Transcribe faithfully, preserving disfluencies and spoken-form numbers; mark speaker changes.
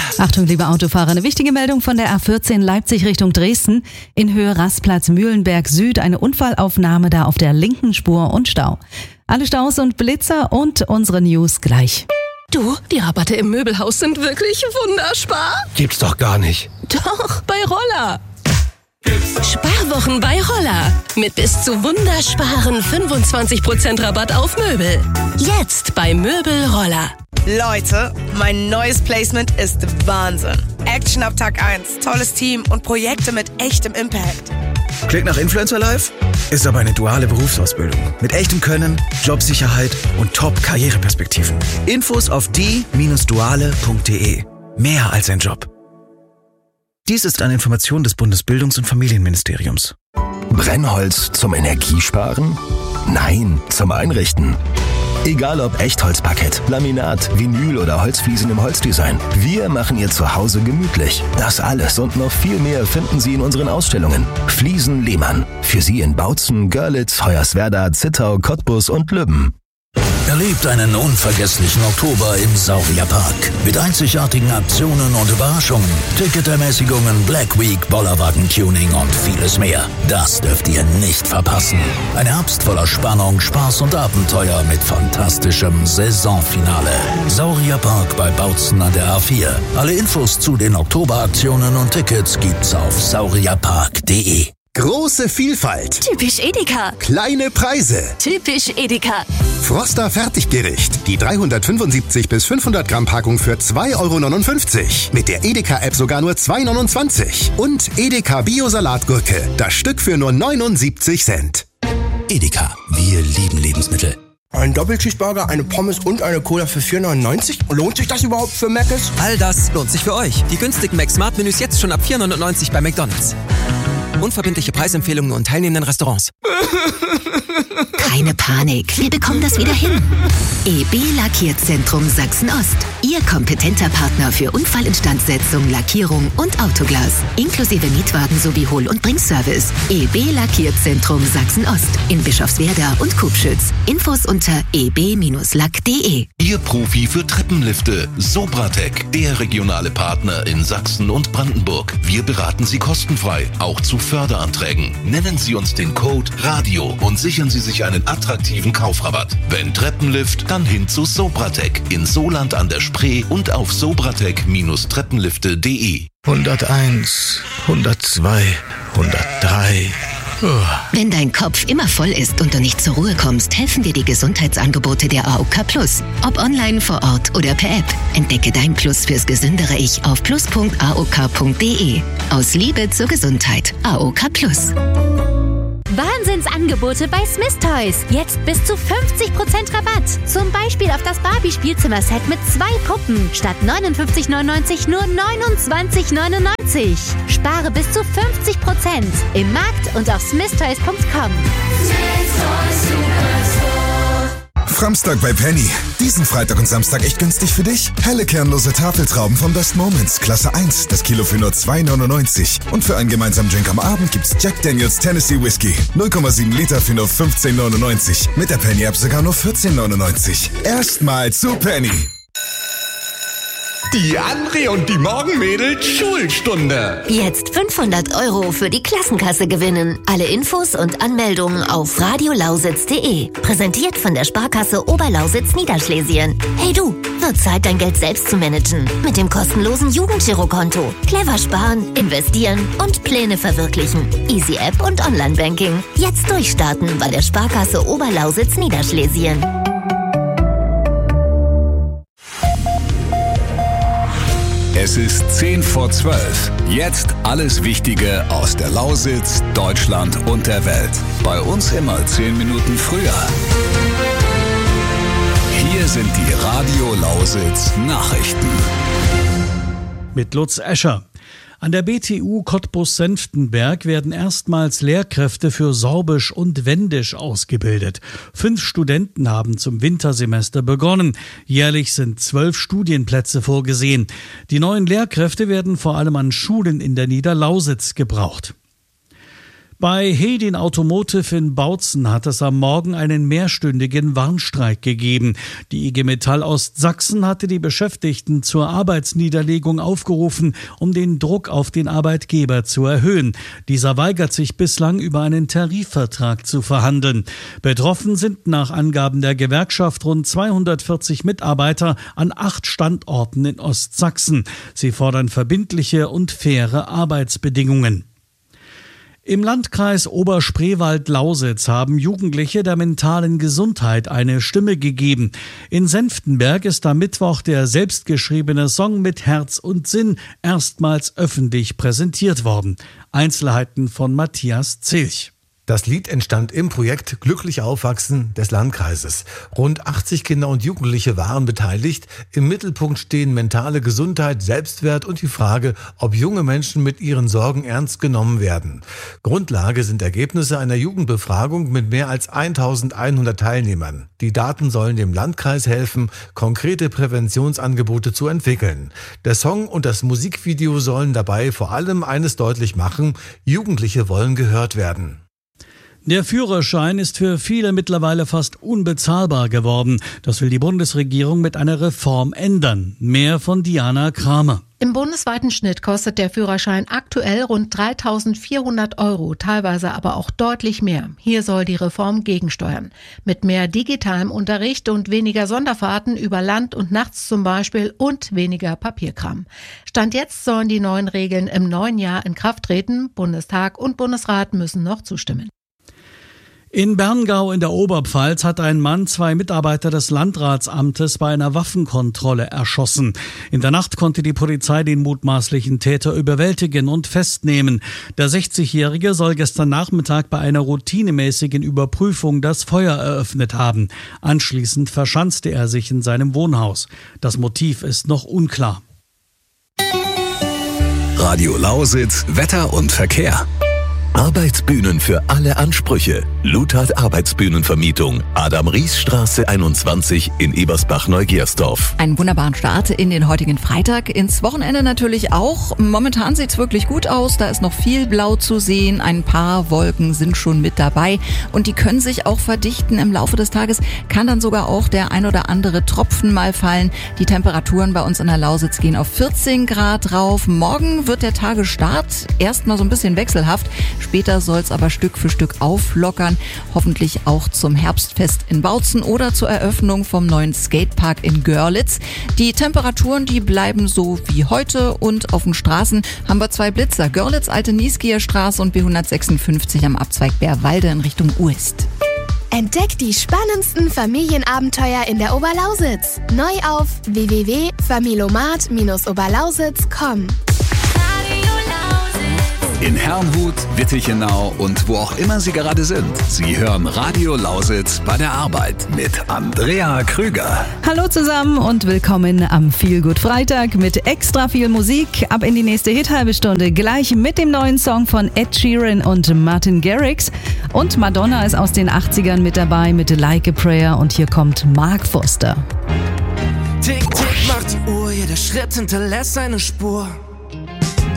Speaker 1: Achtung, liebe Autofahrer, eine wichtige Meldung von der A vierzehn Leipzig Richtung Dresden. In Höhe Rastplatz Mühlenberg Süd eine Unfallaufnahme da auf der linken Spur und Stau. Alle Staus und Blitzer und unsere News gleich.
Speaker 2: Du, die Rabatte im Möbelhaus sind wirklich wunderspar.
Speaker 3: Gibt's doch gar nicht.
Speaker 2: Doch, bei Roller. Sparwochen bei Roller. Mit bis zu wundersparen fünfundzwanzig Prozent Rabatt auf Möbel. Jetzt bei Möbel Roller.
Speaker 4: Leute, mein neues Placement ist Wahnsinn. Action ab Tag eins, tolles Team und Projekte mit echtem Impact.
Speaker 5: Klingt nach Influencer Life? Ist aber eine duale Berufsausbildung. Mit echtem Können, Jobsicherheit und Top-Karriereperspektiven. Infos auf die Bindestrich duale Punkt de. Mehr als ein Job. Dies ist eine Information des Bundesbildungs- und Familienministeriums.
Speaker 3: Brennholz zum Energiesparen? Nein, zum Einrichten. Egal ob Echtholzparkett, Laminat, Vinyl oder Holzfliesen im Holzdesign. Wir machen Ihr Zuhause gemütlich. Das alles und noch viel mehr finden Sie in unseren Ausstellungen. Fliesen Lehmann. Für Sie in Bautzen, Görlitz, Hoyerswerda, Zittau, Cottbus und Lübben.
Speaker 6: Erlebt einen unvergesslichen Oktober im Saurierpark. Mit einzigartigen Aktionen und Überraschungen, Ticketermäßigungen, Black Week, Bollerwagen-Tuning und vieles mehr. Das dürft ihr nicht verpassen. Ein Herbst voller Spannung, Spaß und Abenteuer mit fantastischem Saisonfinale. Saurierpark bei Bautzen an der A vier. Alle Infos zu den Oktoberaktionen und Tickets gibt's auf saurierpark punkt de.
Speaker 7: Große Vielfalt.
Speaker 2: Typisch Edeka.
Speaker 7: Kleine Preise.
Speaker 2: Typisch Edeka.
Speaker 7: Froster Fertiggericht. Die dreihundertfünfundsiebzig bis fünfhundert Gramm Packung für zwei Euro neunundfünfzig. Mit der Edeka-App sogar nur zwei Euro neunundzwanzig. Und Edeka Bio-Salatgurke. Das Stück für nur neunundsiebzig Cent.
Speaker 6: Edeka. Wir lieben Lebensmittel.
Speaker 8: Ein Doppelcheeseburger, eine Pommes und eine Cola für vier Euro neunundneunzig? Lohnt sich das überhaupt für Mc's?
Speaker 9: All das lohnt sich für euch. Die günstigen Mac-Smart-Menüs jetzt schon ab vier Euro neunundneunzig bei McDonald's. Unverbindliche Preisempfehlungen und teilnehmenden Restaurants.
Speaker 10: Keine Panik, wir bekommen das wieder hin. E B Lackierzentrum Sachsen-Ost. Ihr kompetenter Partner für Unfallinstandsetzung, Lackierung und Autoglas. Inklusive Mietwagen sowie Hol- und Bringservice. E B Lackierzentrum Sachsen-Ost. In Bischofswerda und Kubschütz. Infos unter e b lack punkt de.
Speaker 11: Ihr Profi für Treppenlifte. Sobratec, der regionale Partner in Sachsen und Brandenburg. Wir beraten Sie kostenfrei, auch zu Förderanträgen. Nennen Sie uns den Code Radio und sichern Sie sich einen attraktiven Kaufrabatt. Wenn Treppenlift, dann hin zu Sobratec in Soland an der Spree und auf sobratec Bindestrich treppenlifte punkt de.
Speaker 5: hunderteins, hundertzwei, hundertdrei.
Speaker 10: Wenn dein Kopf immer voll ist und du nicht zur Ruhe kommst, helfen dir die Gesundheitsangebote der A O K Plus. Ob online, vor Ort oder per App. Entdecke dein Plus fürs gesündere Ich auf plus punkt a o k punkt de. Aus Liebe zur Gesundheit. A O K Plus.
Speaker 12: Wahnsinnsangebote bei Smith Toys. Jetzt bis zu fünfzig Prozent Rabatt. Zum Beispiel auf das Barbie-Spielzimmerset mit zwei Puppen. Statt neunundfünfzig neunundneunzig nur neunundzwanzig neunundneunzig. Spare bis zu fünfzig Prozent. Im Markt und auf smith toys punkt com.
Speaker 13: Framstag bei Penny. Diesen Freitag und Samstag echt günstig für dich. Helle kernlose Tafeltrauben vom Best Moments, Klasse eins, das Kilo für nur zwei Euro neunundneunzig. Und für einen gemeinsamen Drink am Abend gibt's Jack Daniels Tennessee Whiskey. null Komma sieben Liter für nur fünfzehn Euro neunundneunzig. Mit der Penny-App sogar nur vierzehn Euro neunundneunzig. Erstmal zu Penny.
Speaker 14: Die André und die Morgenmädels Schulstunde.
Speaker 10: Jetzt fünfhundert Euro für die Klassenkasse gewinnen. Alle Infos und Anmeldungen auf radiolausitz punkt de. Präsentiert von der Sparkasse Oberlausitz Niederschlesien. Hey du, wird Zeit, dein Geld selbst zu managen. Mit dem kostenlosen Jugendgirokonto. Clever sparen, investieren und Pläne verwirklichen. Easy App und Online-Banking. Jetzt durchstarten bei der Sparkasse Oberlausitz Niederschlesien.
Speaker 15: Es ist zehn vor zwölf. Jetzt alles Wichtige aus der Lausitz, Deutschland und der Welt. Bei uns immer zehn Minuten früher. Hier sind die Radio Lausitz Nachrichten.
Speaker 16: Mit Lutz Escher. An der B T U Cottbus-Senftenberg werden erstmals Lehrkräfte für Sorbisch und Wendisch ausgebildet. Fünf Studenten haben zum Wintersemester begonnen. Jährlich sind zwölf Studienplätze vorgesehen. Die neuen Lehrkräfte werden vor allem an Schulen in der Niederlausitz gebraucht. Bei Hedin Automotive in Bautzen hat es am Morgen einen mehrstündigen Warnstreik gegeben. Die I G Metall Ostsachsen hatte die Beschäftigten zur Arbeitsniederlegung aufgerufen, um den Druck auf den Arbeitgeber zu erhöhen. Dieser weigert sich bislang, über einen Tarifvertrag zu verhandeln. Betroffen sind nach Angaben der Gewerkschaft rund zweihundertvierzig Mitarbeiter an acht Standorten in Ostsachsen. Sie fordern verbindliche und faire Arbeitsbedingungen. Im Landkreis Oberspreewald-Lausitz haben Jugendliche der mentalen Gesundheit eine Stimme gegeben. In Senftenberg ist am Mittwoch der selbstgeschriebene Song mit Herz und Sinn erstmals öffentlich präsentiert worden. Einzelheiten von Matthias Zilch.
Speaker 17: Das Lied entstand im Projekt Glücklich Aufwachsen des Landkreises. Rund achtzig Kinder und Jugendliche waren beteiligt. Im Mittelpunkt stehen mentale Gesundheit, Selbstwert und die Frage, ob junge Menschen mit ihren Sorgen ernst genommen werden. Grundlage sind Ergebnisse einer Jugendbefragung mit mehr als eintausendeinhundert Teilnehmern. Die Daten sollen dem Landkreis helfen, konkrete Präventionsangebote zu entwickeln. Der Song und das Musikvideo sollen dabei vor allem eines deutlich machen: Jugendliche wollen gehört werden.
Speaker 16: Der Führerschein ist für viele mittlerweile fast unbezahlbar geworden. Das will die Bundesregierung mit einer Reform ändern. Mehr von Diana Kramer.
Speaker 18: Im bundesweiten Schnitt kostet der Führerschein aktuell rund dreitausendvierhundert Euro, teilweise aber auch deutlich mehr. Hier soll die Reform gegensteuern. Mit mehr digitalem Unterricht und weniger Sonderfahrten über Land und nachts zum Beispiel und weniger Papierkram. Stand jetzt sollen die neuen Regeln im neuen Jahr in Kraft treten. Bundestag und Bundesrat müssen noch zustimmen.
Speaker 16: In Berngau in der Oberpfalz hat ein Mann zwei Mitarbeiter des Landratsamtes bei einer Waffenkontrolle erschossen. In der Nacht konnte die Polizei den mutmaßlichen Täter überwältigen und festnehmen. Der sechzigjährige soll gestern Nachmittag bei einer routinemäßigen Überprüfung das Feuer eröffnet haben. Anschließend verschanzte er sich in seinem Wohnhaus. Das Motiv ist noch unklar.
Speaker 15: Radio Lausitz, Wetter und Verkehr.
Speaker 3: Arbeitsbühnen für alle Ansprüche. Luthard Arbeitsbühnenvermietung. Adam-Ries-Straße einundzwanzig in Ebersbach-Neugersdorf.
Speaker 19: Einen wunderbaren Start in den heutigen Freitag. Ins Wochenende natürlich auch. Momentan sieht's wirklich gut aus. Da ist noch viel Blau zu sehen. Ein paar Wolken sind schon mit dabei. Und die können sich auch verdichten. Im Laufe des Tages kann dann sogar auch der ein oder andere Tropfen mal fallen. Die Temperaturen bei uns in der Lausitz gehen auf vierzehn Grad rauf. Morgen wird der Tagesstart erstmal so ein bisschen wechselhaft. Später soll es aber Stück für Stück auflockern, hoffentlich auch zum Herbstfest in Bautzen oder zur Eröffnung vom neuen Skatepark in Görlitz. Die Temperaturen, die bleiben so wie heute und auf den Straßen haben wir zwei Blitzer. Görlitz, Alte Nieskieer Straße und B hundertsechsundfünfzig am Abzweig Bärwalde in Richtung Uest.
Speaker 20: Entdeckt die spannendsten Familienabenteuer in der Oberlausitz. Neu auf w w w punkt familomat Bindestrich oberlausitz punkt com.
Speaker 15: In Herrnhut, Wittichenau und wo auch immer Sie gerade sind. Sie hören Radio Lausitz bei der Arbeit mit Andrea Krüger.
Speaker 1: Hallo zusammen und willkommen am Feel Good Freitag mit extra viel Musik. Ab in die nächste Hit-halbe Stunde gleich mit dem neuen Song von Ed Sheeran und Martin Garrix. Und Madonna ist aus den achtzigern mit dabei mit Like a Prayer und hier kommt Mark Foster.
Speaker 21: Tick, tick, macht die Uhr, jeder Schritt hinterlässt eine Spur.